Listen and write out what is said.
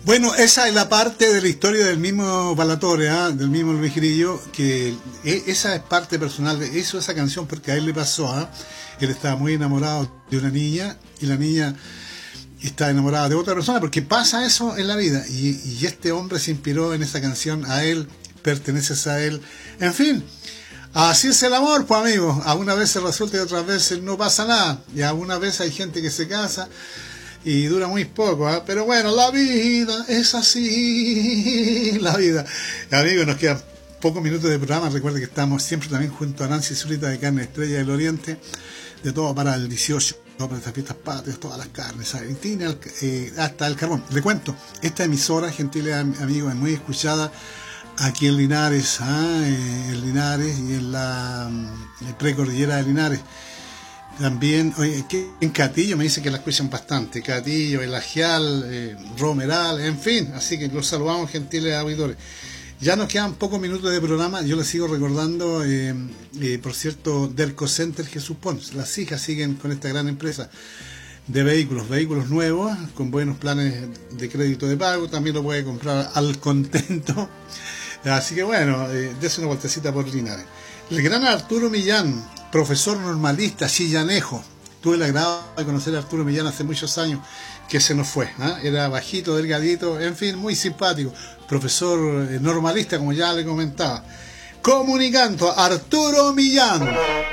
Bueno, esa es la parte de la historia del mismo Ballatore, del mismo Luis Grillo, que esa es parte personal de eso, esa canción, porque a él le pasó, él estaba muy enamorado de una niña y la niña está enamorada de otra persona, porque pasa eso en la vida, y este hombre se inspiró en esa canción, a él, perteneces a él, en fin. Así es el amor, pues amigos, algunas veces resulta y otras veces no pasa nada, y algunas veces hay gente que se casa y dura muy poco, pero bueno, la vida es así, la vida. Amigos, nos quedan pocos minutos de programa. Recuerden que estamos siempre también junto a Nancy Zurita de Carne Estrella del Oriente, de todo para el 18, para estas fiestas patrias, todas las carnes, hasta el carbón. Le cuento, esta emisora, gentiles amigos, es muy escuchada aquí en Linares, en Linares y en la precordillera de Linares. También, oye, en Catillo me dice que la escuchan bastante. Catillo, El Ajial, Romeral, en fin. Así que los saludamos, gentiles auditores. Ya nos quedan pocos minutos de programa. Yo les sigo recordando, por cierto, Derco Center Jesús Pons. Las hijas siguen con esta gran empresa de vehículos nuevos, con buenos planes de crédito de pago. También lo puede comprar al contento. Así que bueno, dése una vueltecita por Linares. El gran Arturo Millán, profesor normalista, chillanejo. Tuve el agrado de conocer a Arturo Millán hace muchos años, que se nos fue. Era bajito, delgadito, en fin, muy simpático. Profesor normalista, como ya le comentaba. Comunicando, Arturo Millán.